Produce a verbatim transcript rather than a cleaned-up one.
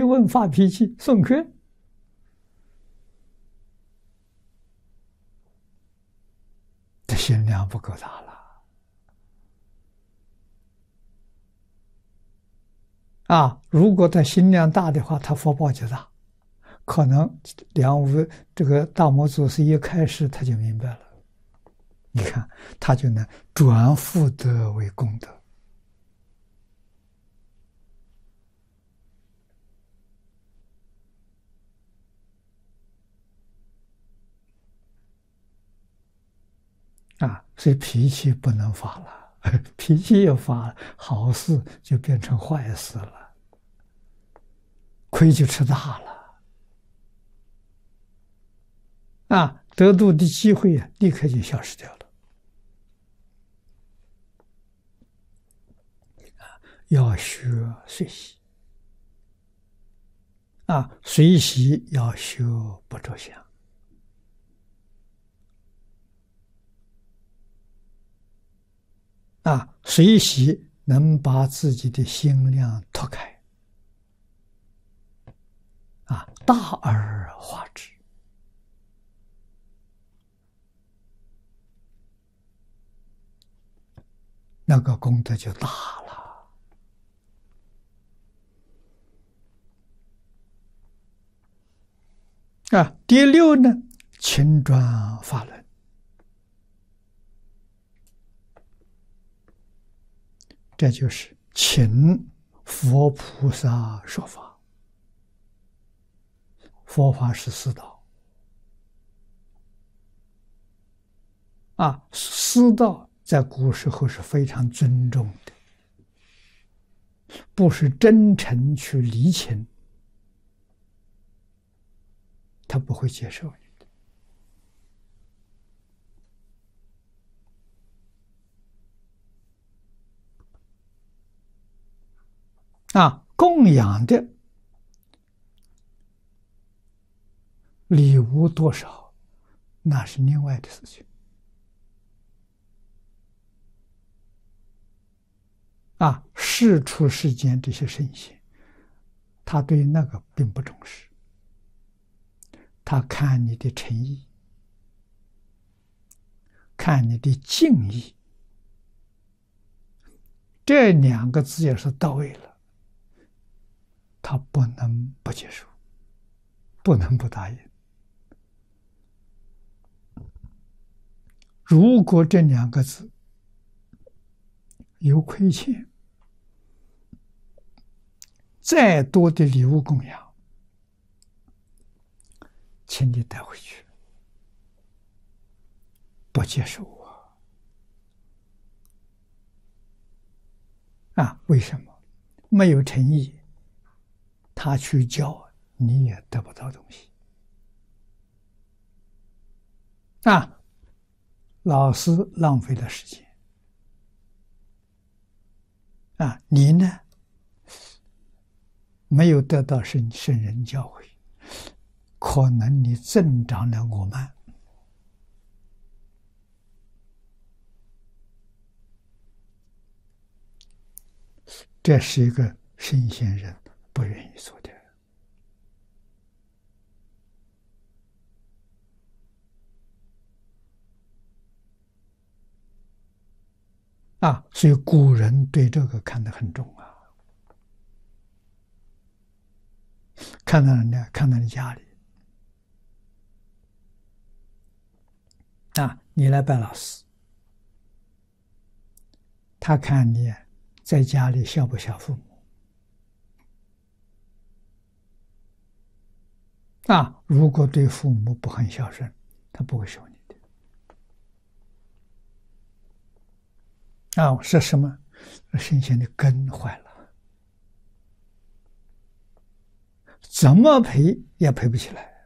问发脾气送客，这心量不够大了啊！如果他心量大的话，他福报就大，可能梁武这个大摩祖师一开始他就明白了，你看他就能转福德为功德。啊，所以脾气不能发了，脾气一发，好事就变成坏事了，亏就吃大了。啊，得度的机会啊，立刻就消失掉了。要学随喜，啊，随喜要修不着相。啊，随喜能把自己的心量拓开，啊，大而化之，那个功德就大了。啊，第六呢，勤转法轮。这就是请佛菩萨说法。佛法是四道啊，四道在古时候是非常尊重的，不是真诚去离情，他不会接受你的。啊，供养的礼物多少，那是另外的事情。啊，世出世间这些圣贤，他对那个并不重视，他看你的诚意，看你的敬意，这两个字要是到位了，他不能不接受，不能不答应。如果这两个字有亏欠，再多的礼物供养，请你带回去，不接受我。啊，为什么？没有诚意，他去教你也得不到东西。啊，老师浪费了时间。啊，你呢？没有得到圣圣人教诲，可能你增长了我慢。这是一个圣贤人不愿意做的。啊，所以古人对这个看得很重啊。看到人家，看到你家里，啊，你来拜老师，他看你在家里孝不孝父母。啊，如果对父母不很孝顺，他不会收你的。啊，是什么？圣贤的根坏了，怎么赔也赔不起来。